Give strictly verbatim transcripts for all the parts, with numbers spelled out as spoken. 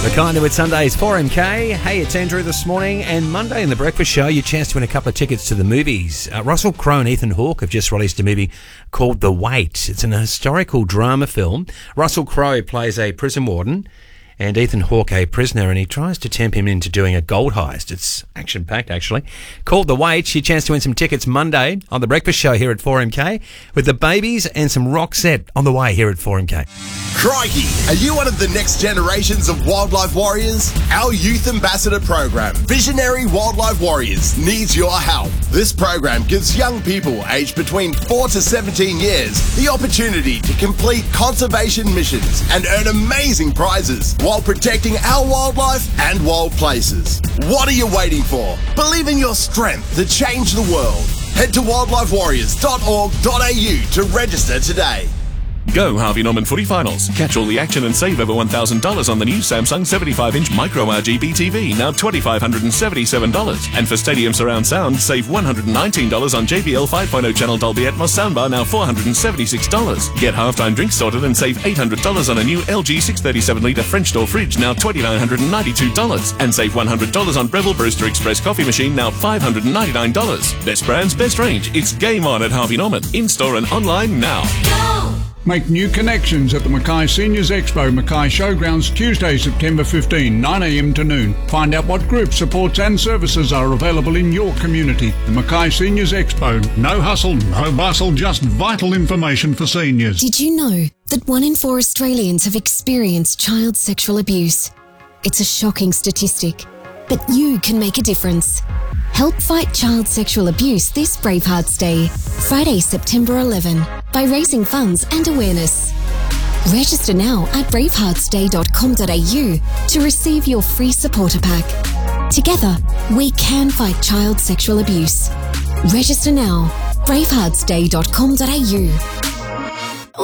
The Kind with Sundays four M K. Hey, it's Andrew this morning, and Monday in the Breakfast Show, your chance to win a couple of tickets to the movies. Uh, Russell Crowe and Ethan Hawke have just released a movie called The Wait. It's an historical drama film. Russell Crowe plays a prison warden, and Ethan Hawke a prisoner, and he tries to tempt him into doing a gold heist. It's action-packed, actually. Called The Wait. Your chance to win some tickets Monday on The Breakfast Show here at four M K with the Babies and some Roxette on the way here at four M K. Crikey, are you one of the next generations of wildlife warriors? Our Youth Ambassador program, Visionary Wildlife Warriors, needs your help. This program gives young people aged between four to seventeen years the opportunity to complete conservation missions and earn amazing prizes while protecting our wildlife and wild places. What are you waiting for? Believe in your strength to change the world. Head to wildlife warriors dot org dot a u to register today. Go Harvey Norman Footy Finals. Catch all the action and save over one thousand dollars on the new Samsung seventy-five inch Micro R G B T V, now two thousand five hundred seventy-seven dollars. And for Stadium Surround Sound, save one hundred nineteen dollars on J B L five point oh channel Dolby Atmos soundbar, now four hundred seventy-six dollars. Get halftime drinks sorted and save eight hundred dollars on a new L G six thirty-seven litre French door fridge, now two thousand nine hundred ninety-two dollars. And save one hundred dollars on Breville Brewster Express coffee machine, now five hundred ninety-nine dollars. Best brands, best range. It's game on at Harvey Norman. In-store and online now. Go! Make new connections at the Mackay Seniors Expo, Mackay Showgrounds, Tuesday, September fifteenth, nine a m to noon. Find out what group supports and services are available in your community. The Mackay Seniors Expo. No hustle, no bustle, just vital information for seniors. Did you know that one in four Australians have experienced child sexual abuse? It's a shocking statistic, but you can make a difference. Help fight child sexual abuse this Bravehearts Day, Friday, September eleventh, by raising funds and awareness. Register now at bravehearts day dot com dot a u to receive your free supporter pack. Together, we can fight child sexual abuse. Register now, bravehearts day dot com dot a u.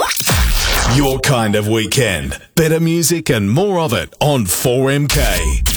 Your kind of weekend. Better music and more of it on four M K.